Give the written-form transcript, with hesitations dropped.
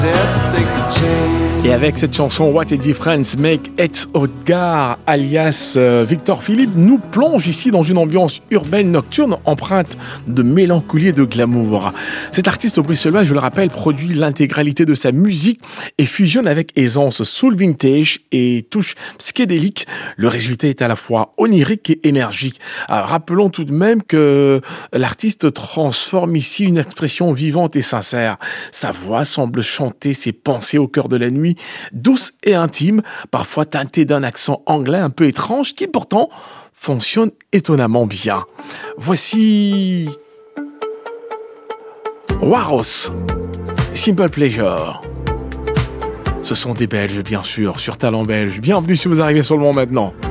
Et avec cette chanson What a Difference Make It Odgar, alias Victor Philippe, nous plonge ici dans une ambiance urbaine nocturne empreinte de mélancolie et de glamour. Cet artiste bruxellois, je le rappelle, produit l'intégralité de sa musique et fusionne avec aisance soul vintage et touche psychédélique. Le résultat est à la fois onirique et énergique. Alors, rappelons tout de même que l'artiste transforme ici une expression vivante et sincère. Sa voix semble chanter ses pensées au cœur de la nuit, douce et intime, parfois teintée d'un accent anglais un peu étrange qui pourtant fonctionne étonnamment bien. Voici Waros, Simple Pleasure. Ce sont des Belges bien sûr, sur Talent Belge. Bienvenue si vous arrivez seulement maintenant.